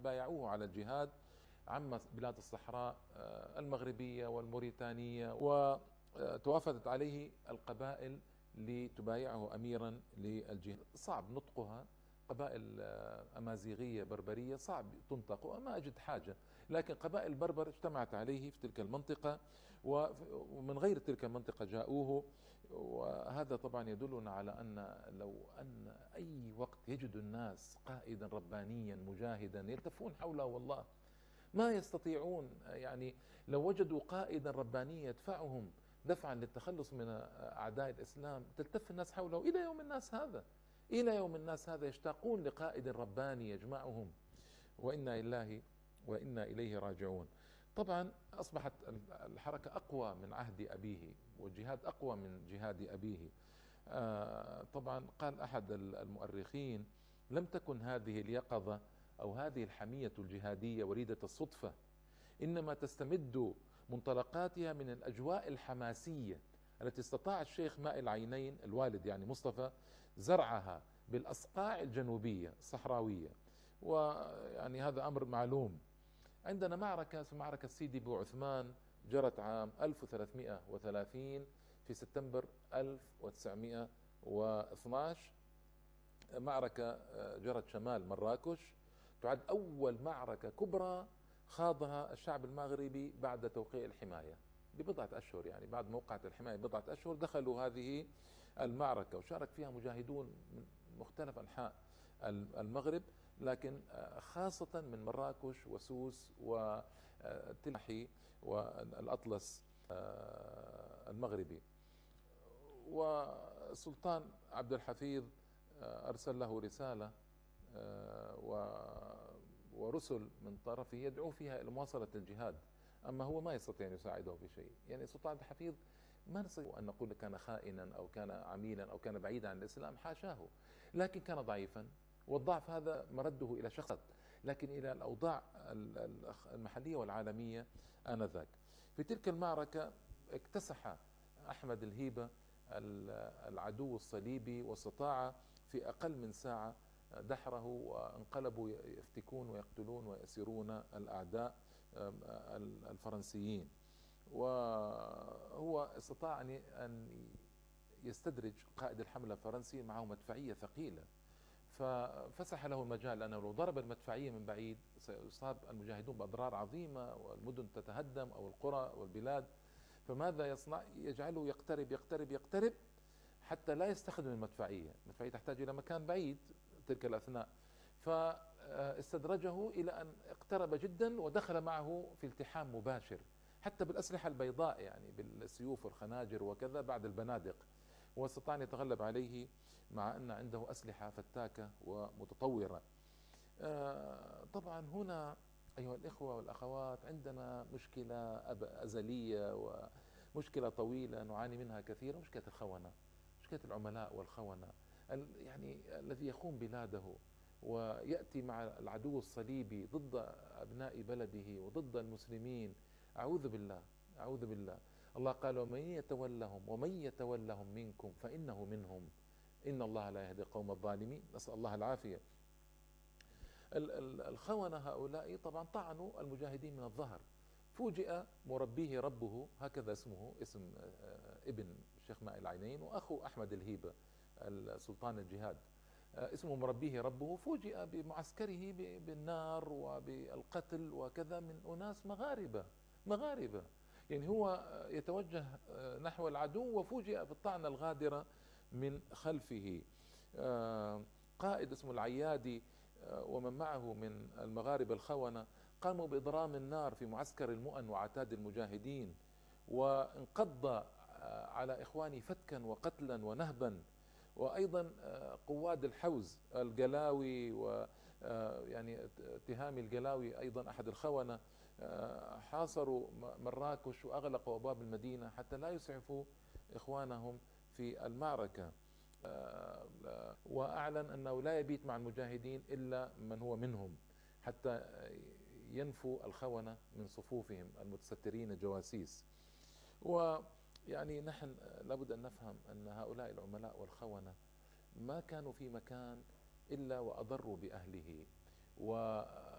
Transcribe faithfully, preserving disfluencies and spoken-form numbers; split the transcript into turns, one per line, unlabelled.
بايعوه على الجهاد، عم بلاد الصحراء المغربية والموريتانية، وتوافدت عليه القبائل لتبايعه أميرا للجهاد. صعب نطقها، قبائل أمازيغية بربرية صعب تنطق وما أجد حاجة، لكن قبائل بربر اجتمعت عليه في تلك المنطقة، ومن غير تلك المنطقة جاءوه. وهذا طبعا يدلنا على أن لو أن أي وقت يجد الناس قائدا ربانيا مجاهدا يلتفون حوله، والله ما يستطيعون. يعني لو وجدوا قائدا ربانيا يدفعهم دفعا للتخلص من أعداء الإسلام تلتف الناس حوله. إلى يوم الناس هذا إلى يوم الناس هذا يشتاقون لقائد رباني يجمعهم. وإنا لله وإنا إليه راجعون. طبعا أصبحت الحركة أقوى من عهد أبيه، والجهاد أقوى من جهاد أبيه. آه طبعا قال أحد المؤرخين: لم تكن هذه اليقظة أو هذه الحمية الجهادية وليدة الصدفة، إنما تستمد منطلقاتها من الأجواء الحماسية التي استطاع الشيخ ماء العينين الوالد يعني مصطفى زرعها بالأصقاع الجنوبية الصحراوية. ويعني هذا أمر معلوم. عندنا معركة اسمها معركة سيدي بو عثمان، جرت عام ألف وثلاثمئة وثلاثين في سبتمبر ألف وتسعمئة واثني عشر، معركة جرت شمال مراكش، تعد أول معركة كبرى خاضها الشعب المغربي بعد توقيع الحماية ببضعة أشهر. يعني بعد موقعة الحماية ببضعة أشهر دخلوا هذه المعركة، وشارك فيها مجاهدون من مختلف أنحاء المغرب، لكن خاصة من مراكش وسوس والتلحي والأطلس المغربي. والسلطان عبد الحفيظ أرسل له رسالة ورسل من طرفه يدعو فيها إلى مواصلة الجهاد، أما هو ما يستطيع أن يساعده في شيء. يعني السلطان عبد الحفيظ ما نستطيع أن نقول كان خائنا أو كان عميلا أو كان بعيدا عن الإسلام، حاشاه، لكن كان ضعيفا، والضعف هذا مرده إلى شخص، لكن إلى الأوضاع المحلية والعالمية آنذاك. في تلك المعركة اكتسح أحمد الهيبة العدو الصليبي، واستطاع في أقل من ساعة دحره، وانقلبوا يفتكون ويقتلون ويأسرون الأعداء الفرنسيين. وهو استطاع أن يستدرج قائد الحملة الفرنسي معه مدفعية ثقيلة، ففسح له المجال، لأنه لو ضرب المدفعية من بعيد سيصاب المجاهدون بأضرار عظيمة والمدن تتهدم أو القرى والبلاد. فماذا يصنع؟ يجعله يقترب يقترب يقترب حتى لا يستخدم المدفعية. المدفعية تحتاج إلى مكان بعيد تلك الأثناء، فاستدرجه إلى أن اقترب جدا ودخل معه في التحام مباشر، حتى بالأسلحة البيضاء، يعني بالسيوف والخناجر وكذا بعد البنادق، واستطاع أن يتغلب عليه مع أن عنده أسلحة فتاكة ومتطورة. طبعا هنا أيها الإخوة والأخوات عندنا مشكلة أزلية ومشكلة طويلة نعاني منها كثيرا، مشكلة الخونة، مشكلة العملاء والخونة، يعني الذي يخون بلاده ويأتي مع العدو الصليبي ضد أبناء بلده وضد المسلمين. أعوذ بالله أعوذ بالله. الله قال: ومن يتولهم ومن يتولهم منكم فإنه منهم إن الله لا يهدي القوم الظالمين. نسأل الله العافية. الخونة هؤلاء طبعا طعنوا المجاهدين من الظهر. فوجئ مربيه ربه، هكذا اسمه، اسم ابن الشيخ ماء العينين وأخو أحمد الهيبة السلطان الجهاد، اسمه مربيه ربه. فوجئ بمعسكره بالنار وبالقتل وكذا من أناس مغاربة مغاربة يعني هو يتوجه نحو العدو وفوجئ بالطعنة الغادرة من خلفه. قائد اسمه العيادي ومن معه من المغاربة الخونة قاموا بإضرام النار في معسكر المؤن وعتاد المجاهدين، وانقض على إخواني فتكا وقتلا ونهبا. وأيضا قواد الحوز القلاوي، ويعني اتهامي القلاوي أيضا أحد الخونة، حاصروا مراكش وأغلقوا أبواب المدينة حتى لا يسعفوا إخوانهم في المعركة. وأعلن أنه لا يبيت مع المجاهدين إلا من هو منهم حتى ينفوا الخونة من صفوفهم المتسترين جواسيس. ويعني نحن لابد أن نفهم أن هؤلاء العملاء والخونة ما كانوا في مكان إلا وأضروا بأهله،